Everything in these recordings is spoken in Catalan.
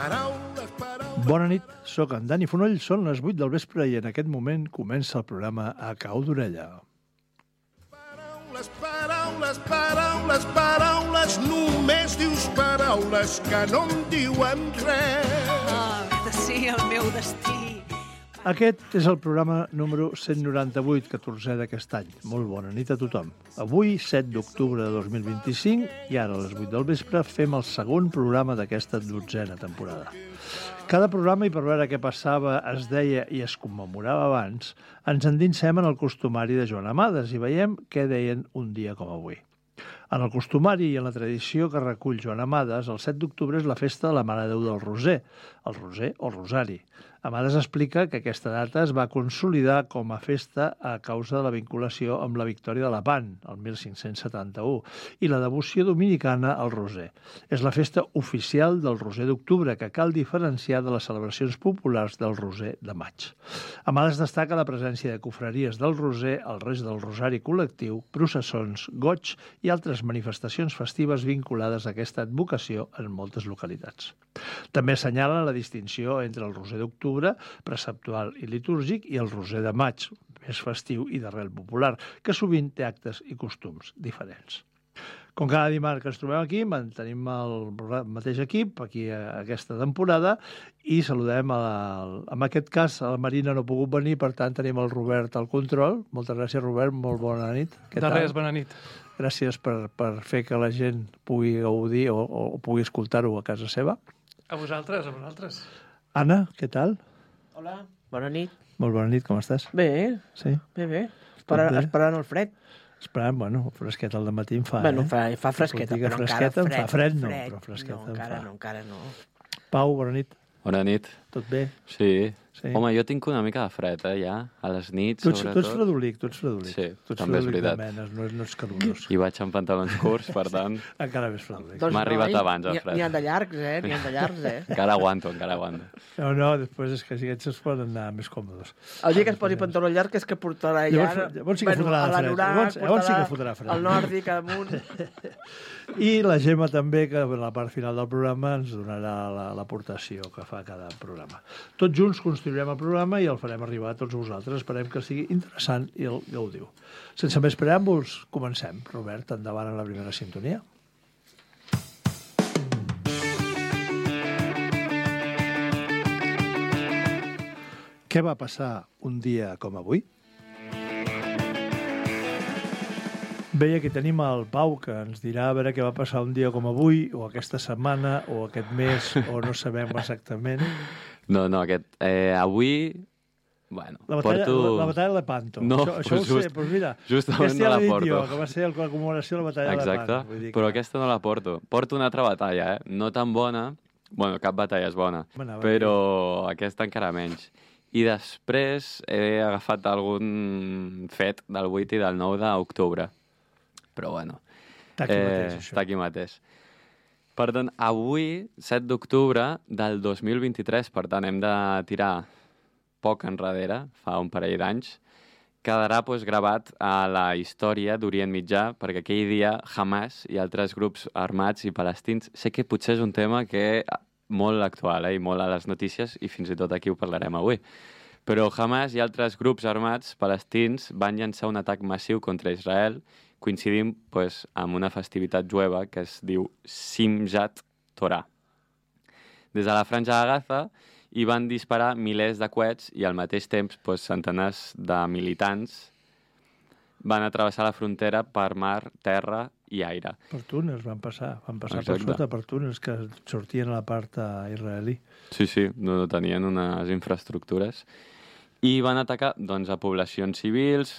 Bona nit, sóc en Dani Fonoll, són les 8 del vespre i en aquest moment comença el programa A Cau d'Orella. Paraules, paraules, paraules, paraules, només dius paraules que no em diuen res. Oh, de ser el meu destí. Aquest és el programa número 198, 14è d'aquest any. Molt bona nit a tothom. Avui, 7 d'octubre de 2025, i ara a les 8 del vespre, fem el segon programa d'aquesta 12a temporada. Cada programa, i per veure què passava, es deia i es commemorava abans, ens endinsem en el costumari de Joan Amades i veiem què deien un dia com avui. En el costumari i en la tradició que recull Joan Amades, el 7 d'octubre és la festa de la Mare de Déu del Roser, el Roser o Rosari. Amades explica que aquesta data es va consolidar com a festa a causa de la vinculació amb la victòria de Lepant, el 1571, i la devoció dominicana al Roser. És la festa oficial del Roser d'octubre, que cal diferenciar de les celebracions populars del Roser de maig. Amades destaca la presència de confraries del Roser, el rest del Rosari col·lectiu, processons, goigs i altres manifestacions festives vinculades a aquesta advocació en moltes localitats. També assenyala la distinció entre el Roser d'octubre, preceptual i litúrgic, i el Roser de maig, més festiu i d'arrel popular, que sovint té actes i costums diferents. Com cada dimarts que ens trobem aquí, mantenim el mateix equip, aquí a aquesta temporada, i saludem, en aquest cas, la Marina no ha pogut venir, per tant tenim el Robert al control. Moltes gràcies, Robert, molt bona nit. De res, bona nit. Gràcies per fer que la gent pugui gaudir o pugui escoltar-ho a casa seva. A vosaltres, a vosaltres. Anna, què tal? Hola, bona nit. Molt bona nit, com estàs? Bé, Sí? bé. Esperant el fred. Esperant, bueno, fresquet al dematí em fa, Bueno, fa fresqueta, Dic que però encara fresqueta fred. em fa fred, no, però fresqueta no, em encara fa. no, encara no. Pau, bona nit. Bona nit. Tot bé? Sí. Sí. Home, jo tinc una mica de fred, ja, a les nits, Tu ets sobretot. fredolic. Sí, tu ets també és fredolic de veritat. menes, no ets calorós. I vaig amb pantalons curts, per tant, Encara més fredolic. M'ha arribat abans, el fred. N'hi ha de llargs, N'hi ha de llargs, encara aguanto. No, després és que si aquests es poden anar més còmodes. El dia que es posi pantaló llarg és que portarà ja... Llavors sí que fotrà de fred. Llavors sí que fotrà fred. El nòrdic amunt. I la Gemma també, que en la part final del programa ens donarà l'aportació que fa cada programa. Tots junts construirem el programa i el farem arribar a tots vosaltres. Esperem que sigui interessant i el gaudiu. Sense més preàmbuls, comencem. Robert, endavant en la primera sintonia. Què va passar un dia com avui? Bé, aquí tenim el Pau, que ens dirà a veure què va passar un dia com avui, o aquesta setmana, o aquest mes, o no sabem exactament. No, avui... Bueno, La batalla de Lepanto. No, això ho sé, doncs mira, justament aquesta no la ja l'he dit porto. jo, que va ser la commemoració de la batalla de Exacte, Lepanto. Vull dir però que... aquesta no la porto. Porto una altra batalla, no tan bona. Bueno, cap batalla és bona, però aquesta encara menys. I després he agafat algun fet del 8 i del 9 d'octubre. Però bueno, Està aquí mateix, això. està aquí mateix. Per tant, avui, 7 d'octubre del 2023, per tant, hem de tirar poc enrere, fa un parell d'anys, quedarà gravat a la història d'Orient Mitjà, perquè aquell dia Hamas i altres grups armats i palestins, sé que potser és un tema que molt actual i molt a les notícies, i fins i tot aquí ho parlarem avui. Però Hamas i altres grups armats palestins van llançar un atac massiu contra Israel, coincidint amb una festivitat jueva que es diu Simchat Torah. Des de la Franja de Gaza hi van disparar milers de coets i al mateix temps centenars de militants van travessar la frontera per mar, terra i aire. Per túnels van passar Exacte. per sota, per túnels que sortien a la part israelí. Sí, no tenien unes infraestructures. I van atacar a poblacions civils,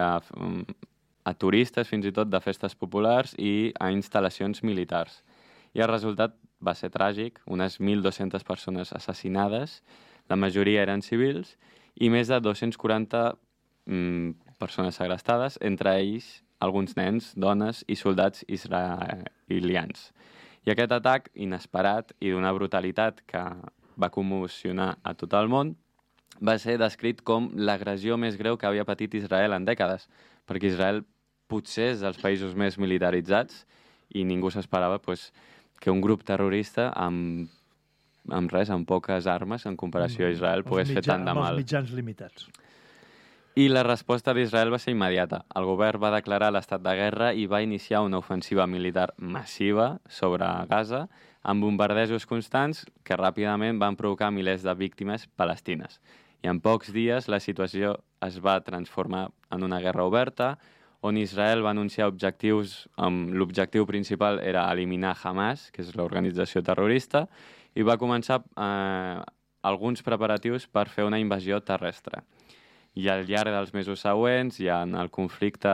a turistes fins i tot de festes populars i a instal·lacions militars. I el resultat va ser tràgic, unes 1.200 persones assassinades, la majoria eren civils, i més de 240 persones segrestades, entre ells alguns nens, dones i soldats israelians. I aquest atac inesperat i d'una brutalitat que va commocionar a tot el món va ser descrit com l'agressió més greu que havia patit Israel en dècades, perquè Israel potser és dels països més militaritzats i ningú s'esperava que un grup terrorista amb amb res, amb poques armes, en comparació a Israel, pogués fer tant de Amb mal. els mitjans limitats. I la resposta d'Israel va ser immediata. El govern va declarar l'estat de guerra i va iniciar una ofensiva militar massiva sobre Gaza, amb bombardejos constants que ràpidament van provocar milers de víctimes palestines. I en pocs dies la situació es va transformar en una guerra oberta, on Israel va anunciar objectius, l'objectiu principal era eliminar Hamas, que és l'organització terrorista, i va començar alguns preparatius per fer una invasió terrestre. I al llarg dels mesos següents, i en el conflicte...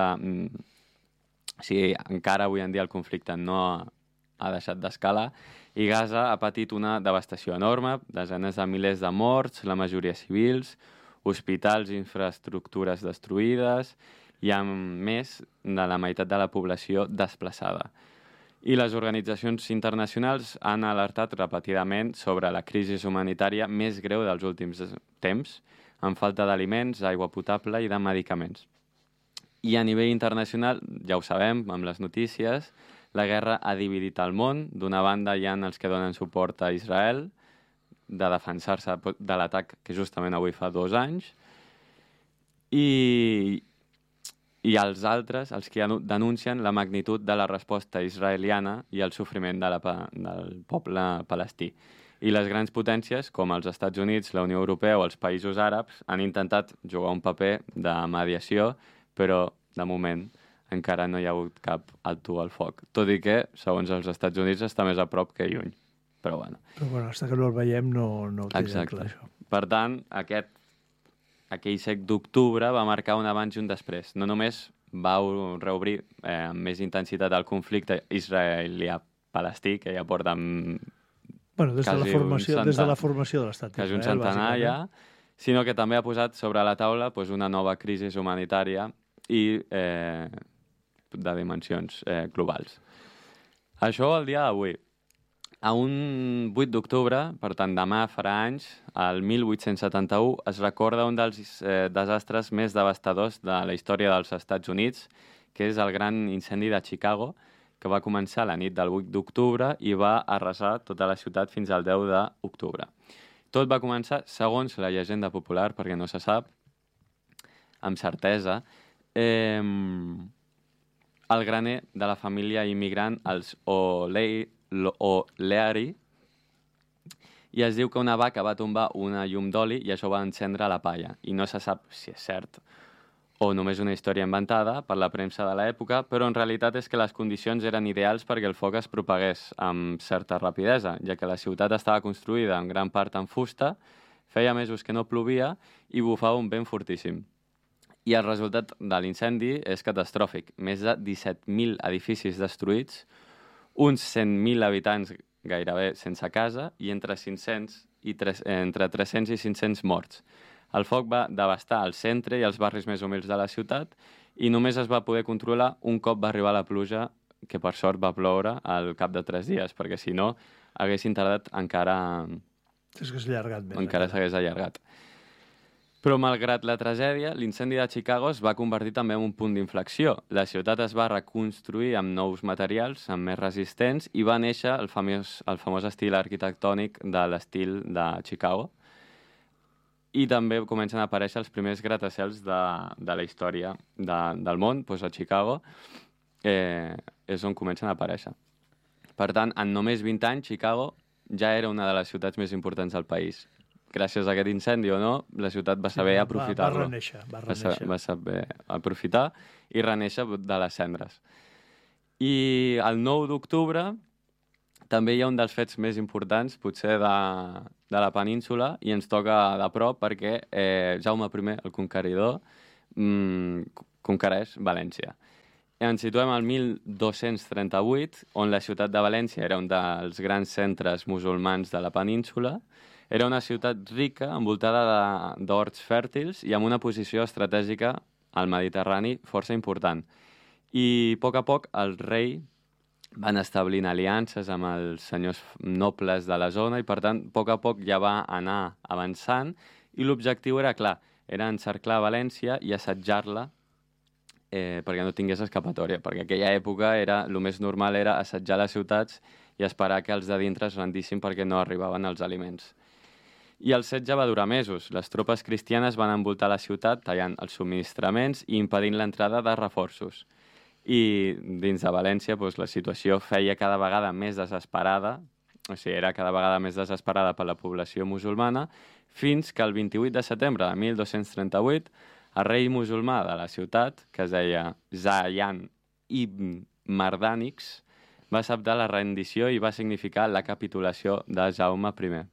encara avui en dia el conflicte no ha deixat d'escalar, i Gaza ha patit una devastació enorme, desenes de milers de morts, la majoria civils, hospitals i infraestructures destruïdes, i amb més de la meitat de la població desplaçada. I les organitzacions internacionals han alertat repetidament sobre la crisi humanitària més greu dels últims temps, amb falta d'aliments, aigua potable i de medicaments. I a nivell internacional, ja ho sabem, amb les notícies, la guerra ha dividit el món. D'una banda hi ha els que donen suport a Israel, de defensar-se de l'atac que justament avui fa 2 anys, i els altres, els que denuncien la magnitud de la resposta israeliana i el sofriment del poble palestí. I les grans potències, com els Estats Units, la Unió Europea o els països àrabs, han intentat jugar un paper de mediació, però, de moment, encara no hi ha hagut cap alto al foc. Tot i que, segons els Estats Units, està més a prop que lluny. Però, bueno. Però, bueno, fins que no el veiem no ho tenen clar, això. Per tant, aquell 7 d'octubre va marcar un abans i un després. No només va reobrir amb més intensitat el conflicte israelià-palestí, que ja porta des de la formació de l'estat d'Israel, quasi un centenar ja, sinó que també ha posat sobre la taula una nova crisi humanitària i de dimensions globals. Això el dia d'avui. A un 8 d'octubre, per tant demà farà anys, el 1871 es recorda un dels desastres més devastadors de la història dels Estats Units, que és el gran incendi de Chicago, que va començar la nit del 8 d'octubre i va arrasar tota la ciutat fins al 10 d'octubre. Tot va començar, segons la llegenda popular, perquè no se sap, amb certesa, el graner de la família immigrant, els O'Leary, i es diu que una vaca va tombar una llum d'oli i això va encendre la palla. I no se sap si és cert o només una història inventada per la premsa de l'època, però en realitat és que les condicions eren ideals perquè el foc es propagués amb certa rapidesa, ja que la ciutat estava construïda en gran part en fusta, feia mesos que no plovia i bufava un vent fortíssim. I el resultat de l'incendi és catastròfic. Més de 17.000 edificis destruïts, uns 100.000 habitants gairebé sense casa i entre 300 i 500 morts. El foc va devastar el centre i els barris més humils de la ciutat i només es va poder controlar un cop va arribar la pluja, que per sort va ploure al cap de 3 dies, perquè si no haguessin tardat encara... S'hagués allargat més. Encara s'hagués allargat. Però, malgrat la tragèdia, l'incendi de Chicago es va convertir també en un punt d'inflexió. La ciutat es va reconstruir amb nous materials, amb més resistents, i va néixer el famós estil arquitectònic de l'estil de Chicago. I també comencen a aparèixer els primers gratacels de la història del món, doncs a Chicago és on comencen a aparèixer. Per tant, en només 20 anys, Chicago ja era una de les ciutats més importants del país. Gràcies a aquest incendi o no, la ciutat va saber aprofitar-lo. Va saber aprofitar i renéixer de les cendres. I el 9 d'octubre també hi ha un dels fets més importants, potser de la península, i ens toca de prop perquè Jaume I, el conqueridor, conquereix València. Ens situem al 1238, on la ciutat de València era un dels grans centres musulmans de la península. Era una ciutat rica, envoltada d'horts fèrtils i amb una posició estratègica al Mediterrani força important. I a poc el rei van establint aliances amb els senyors nobles de la zona i, per tant, a poc ja va anar avançant i l'objectiu era clar, era encerclar València i assetjar-la perquè no tingués escapatòria, perquè en aquella època el més normal era assetjar les ciutats i esperar que els de dintre es rendissin perquè no arribaven els aliments. I el setge va durar mesos. Les tropes cristianes van envoltar la ciutat, tallant els subministraments i impedint l'entrada de reforços. I dins de València la situació feia cada vegada més desesperada, o sigui, era cada vegada més desesperada per la població musulmana, fins que el 28 de setembre de 1238 el rei musulmà de la ciutat, que es deia Zayan ibn Mardànix, va acceptar la rendició i va significar la capitulació de Jaume I.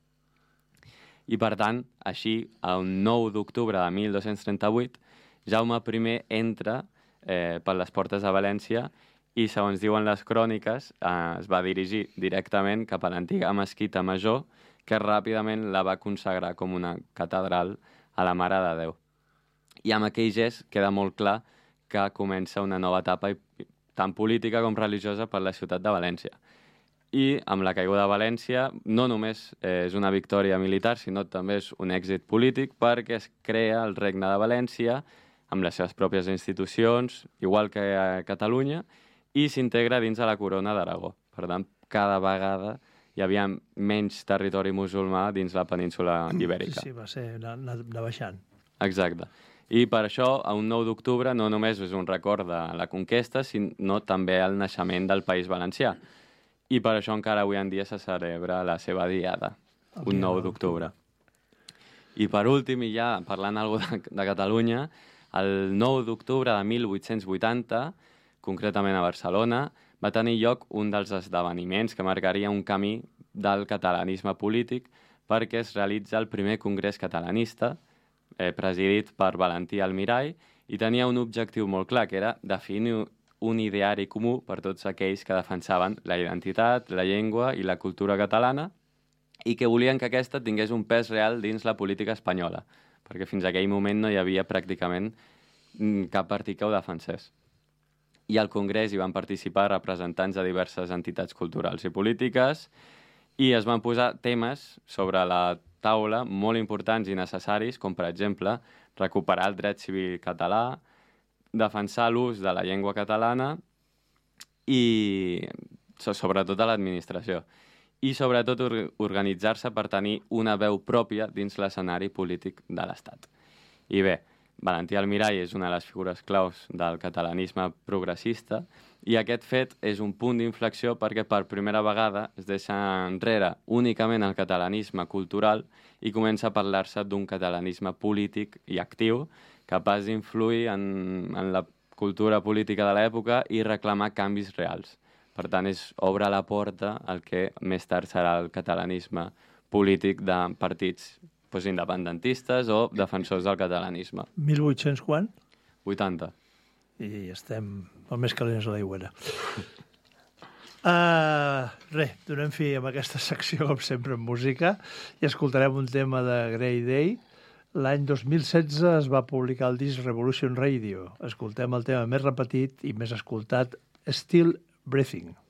I, per tant, així, el 9 d'octubre de 1238, Jaume I entra per les portes de València i, segons diuen les cròniques, es va dirigir directament cap a l'antiga mesquita major, que ràpidament la va consagrar com una catedral a la Mare de Déu. I amb aquell gest queda molt clar que comença una nova etapa tant política com religiosa per la ciutat de València. I amb la caiguda de València no només és una victòria militar, sinó també és un èxit polític perquè es crea el Regne de València amb les seves pròpies institucions, igual que a Catalunya, i s'integra dins de la corona d'Aragó. Per tant, cada vegada hi havia menys territori musulmà dins la península ibèrica. Sí, va ser anar baixant. Exacte. I per això, a un 9 d'octubre, no només és un record de la conquesta, sinó també el naixement del País Valencià. I per això encara avui en dia se celebra la seva diada, un 9 d'octubre. I per últim, i ja parlant de Catalunya, el 9 d'octubre de 1880, concretament a Barcelona, va tenir lloc un dels esdeveniments que marcaria un camí del catalanisme polític perquè es realitza el primer congrés catalanista, presidit per Valentí Almirall, i tenia un objectiu molt clar, que era definir un ideari comú per tots aquells que defensaven la identitat, la llengua i la cultura catalana i que volien que aquesta tingués un pes real dins la política espanyola, perquè fins a aquell moment no hi havia pràcticament cap partit que ho defensés. I al Congrés hi van participar representants de diverses entitats culturals i polítiques i es van posar temes sobre la taula molt importants i necessaris, com per exemple recuperar el dret civil català, defensar l'ús de la llengua catalana i sobretot a l'administració. I sobretot organitzar-se per tenir una veu pròpia dins l'escenari polític de l'Estat. I bé, Valentí Almirall és una de les figures claus del catalanisme progressista i aquest fet és un punt d'inflexió perquè per primera vegada es deixa enrere únicament el catalanisme cultural i comença a parlar-se d'un catalanisme polític i actiu capaç d'influir en la cultura política de l'època i reclamar canvis reals. Per tant, obre la porta al que més tard serà el catalanisme polític de partits independentistes o defensors del catalanisme. 1800 quan? 80. I estem el més calents a l'aigüera. Donem fi amb aquesta secció, com sempre, en música, i escoltarem un tema de Grey Day. L'any 2016 es va publicar el disc Revolution Radio. Escoltem el tema més repetit i més escoltat, Still Breathing.